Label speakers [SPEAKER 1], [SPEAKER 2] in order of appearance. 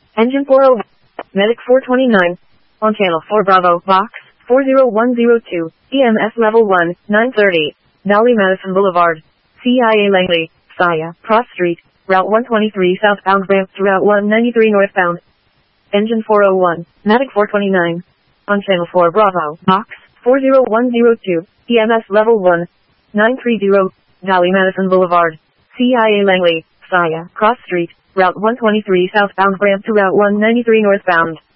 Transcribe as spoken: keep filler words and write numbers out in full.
[SPEAKER 1] Engine four oh, Medic four twenty-nine. On channel four Bravo, box four zero one zero two, E M S level one, nine thirty, Dolly Madison Boulevard, C I A Langley, Saya, Cross Street, Route one twenty-three southbound ramp to Route one ninety-three northbound. Engine four oh one, Medic four twenty-nine. On channel four Bravo, box four zero one zero two, E M S level one, nine thirty, Dolly Madison Boulevard, C I A Langley, Saya, Cross Street, Route one twenty-three southbound ramp to Route one ninety-three northbound.